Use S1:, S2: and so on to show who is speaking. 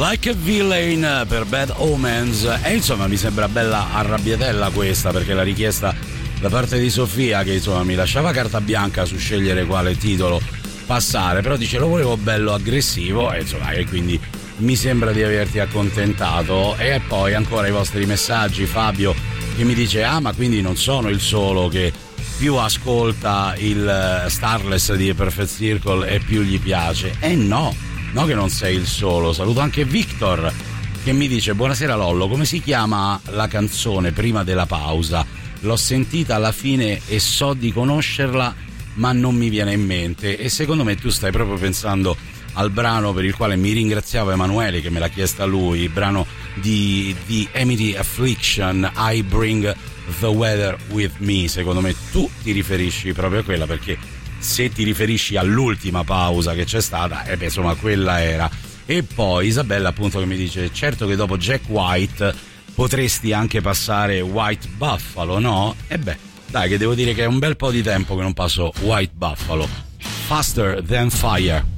S1: Like a Villain per Bad Omens. E insomma mi sembra bella arrabbiatella questa, perché la richiesta da parte di Sofia, che insomma mi lasciava carta bianca su scegliere quale titolo passare, però dice lo volevo bello aggressivo, e insomma, e quindi mi sembra di averti accontentato. E poi ancora i vostri messaggi, Fabio che mi dice ma quindi non sono il solo che più ascolta il Starless di Perfect Circle e più gli piace. No che non sei il solo. Saluto anche Victor che mi dice buonasera Lollo, come si chiama la canzone prima della pausa? L'ho sentita alla fine e so di conoscerla ma non mi viene in mente. E secondo me tu stai proprio pensando al brano per il quale mi ringraziava Emanuele, che me l'ha chiesta lui, il brano di Amity Affliction, I Bring the Weather With Me. Secondo me tu ti riferisci proprio a quella, perché se ti riferisci all'ultima pausa che c'è stata, insomma quella era. E poi Isabella appunto che mi dice certo che dopo Jack White potresti anche passare White Buffalo, no? Dai, che devo dire che è un bel po' di tempo che non passo White Buffalo. Faster Than Fire.